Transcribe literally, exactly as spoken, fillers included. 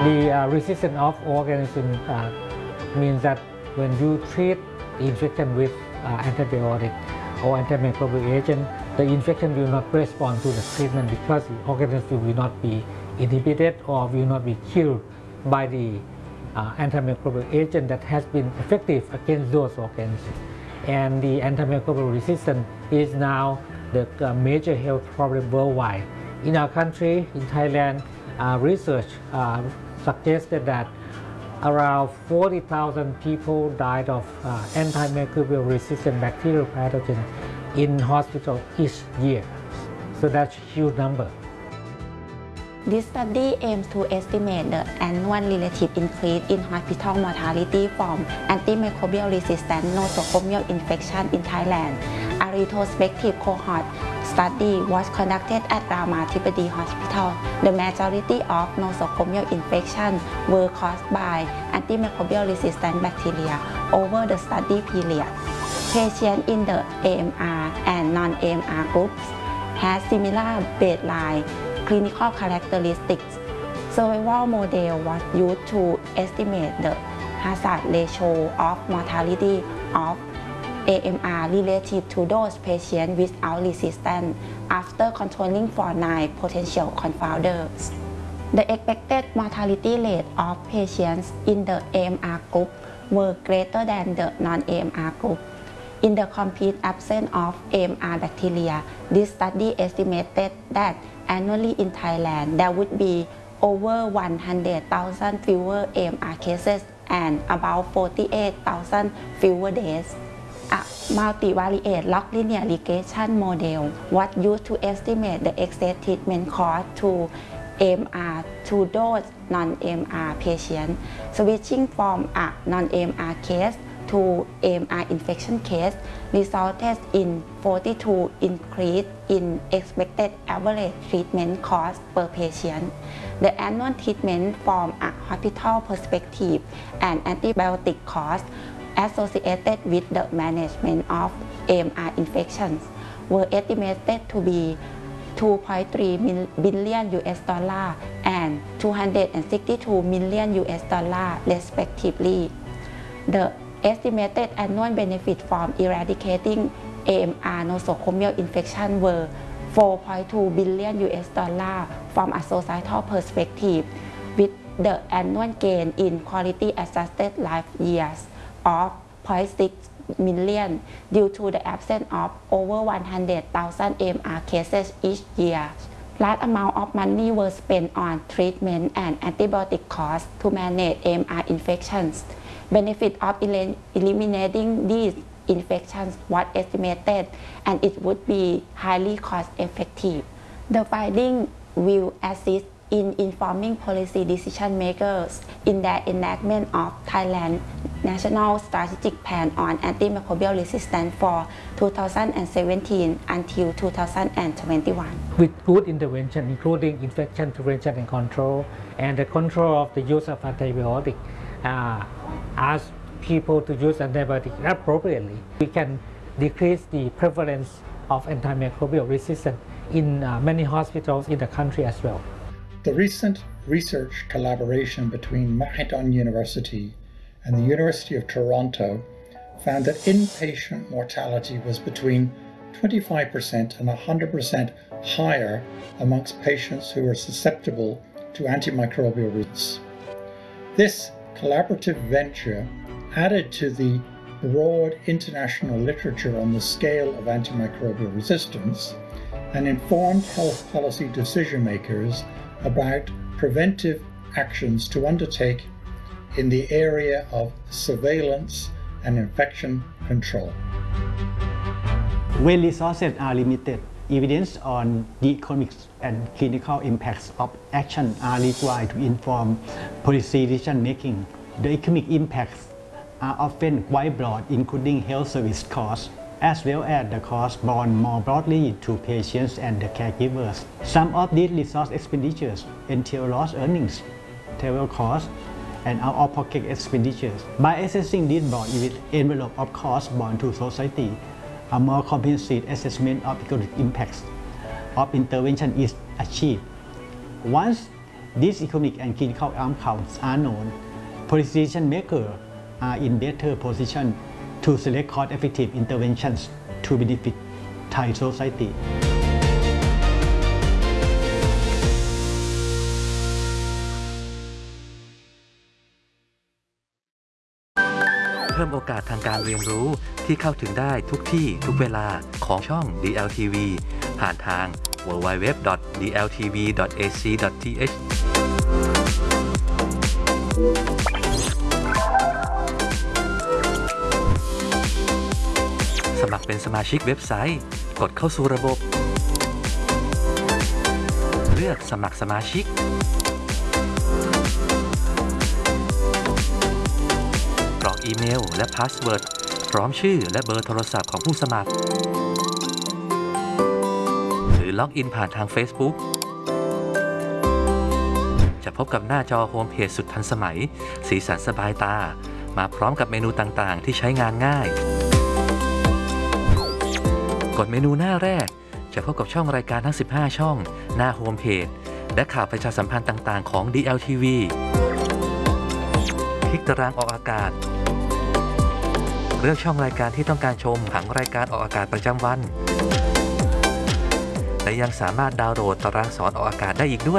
The uh, resistance of organism uh, means that when you treat the infection with uh, antibiotic or antimicrobial agent, the infection will not respond to the treatment because the organism will not be inhibited or will not be killed by the uh, antimicrobial agent that has been effective against those organisms. And the antimicrobial resistance is now the uh, major health problem worldwide. In our country, in Thailand, uh, research uh, suggested that around forty thousand people died of uh, antimicrobial resistant bacterial pathogen in hospital each year. So that's a huge number. This study aims to estimate the annual relative increase in hospital mortality from antimicrobial resistant nosocomial infection in Thailand. A retrospective cohort study was conducted at Ramathipabadi Hospital. The majority of nosocomial infections were caused by antimicrobial resistant bacteria over the study period. Patients in the A M R and non-A M R groups had similar baseline clinical characteristics. Survival model was used to estimate the hazard ratio of mortality of A M R relative to those patients without resistance after controlling for nine potential confounders. The expected mortality rate of patients in the A M R group were greater than the non-A M R group. In the complete absence of A M R bacteria, this study estimated that annually in Thailand there would be over one hundred thousand fewer A M R cases and about forty-eight thousand fewer deaths. A multivariate log linear regression model was used to estimate the excess treatment cost to A M R to those non-A M R patients. Switching from a non-A M R case to A M R infection case resulted in forty-two increase in expected average treatment cost per patient. The annual treatment from a hospital perspective and antibiotic costs associated with the management of A M R infections were estimated to be two point three billion U S dollar and two hundred sixty-two million U S dollar respectively. The estimated annual benefit from eradicating A M R nosocomial infection were four point two billion U S dollar from a societal perspective, with the annual gain in quality adjusted life years of zero point six million due to the absence of over one hundred thousand A M R cases each year. Large amount of money were spent on treatment and antibiotic costs to manage A M R infections. Benefit of eliminating these infections was estimated and it would be highly cost effective. The finding will assist in informing policy decision makers in their enactment of Thailand National Strategic Plan on Antimicrobial Resistance for two thousand seventeen until two thousand twenty-one. With good intervention, including infection prevention and control, and the control of the use of antibiotic, uh, ask people to use antibiotic appropriately, we can decrease the prevalence of antimicrobial resistance in uh, many hospitals in the country as well. The recent research collaboration between Mahidol University and the University of Toronto found that inpatient mortality was between twenty-five percent and one hundred percent higher amongst patients who were susceptible to antimicrobial resistance. This collaborative venture added to the broad international literature on the scale of antimicrobial resistance and informed health policy decision makers about preventive actions to undertake in the area of surveillance and infection control. When resources are limited, evidence on the economic and clinical impacts of action are required to inform policy decision making. The economic impacts are often quite broad, including health service costs, as well as the cost borne more broadly to patients and the caregivers. Some of these resource expenditures entail lost earnings, travel costs, and out-of-pocket expenditures. By assessing this broad envelope of costs borne to society, a more comprehensive assessment of economic impacts of intervention is achieved. Once these economic and clinical outcomes are known, policy decision makers are in better position to select cost-effective interventions to benefit Thai society. เพิ่มโอกาสทางการเรียนรู้ที่เข้าถึงได้ทุกที่ทุกเวลาของช่อง ดี แอล ที วี ผ่านทาง ดับเบิลยู ดับเบิลยู ดับเบิลยู ดอท ดี แอล ที วี ดอท เอ ซี ดอท ที เอช สมัครเป็นสมาชิกเว็บไซต์กดเข้าสู่ระบบเลือกสมัครสมาชิกกรอกอีเมลและพาสเวิร์ดพร้อมชื่อและเบอร์โทรศัพท์ของผู้สมัครหรือล็อกอินผ่านทาง Facebook จะพบกับหน้าจอโฮมเพจสุดทันสมัยสีสันสบายตามาพร้อมกับเมนูต่างๆที่ใช้งานง่ายกดเมนูหน้าแรกจะพบกับช่องรายการทั้งสิบห้าช่องหน้าโฮมเพจและข่าวประชาสัมพันธ์ต่างๆของ ดี แอล ที วี คลิกตารางออกอากาศเลือกช่องรายการที่ต้องการชมผังรายการออกอากาศประจำวันและยังสามารถดาวน์โหลดตารางสอนออกอากาศได้อีกด้วย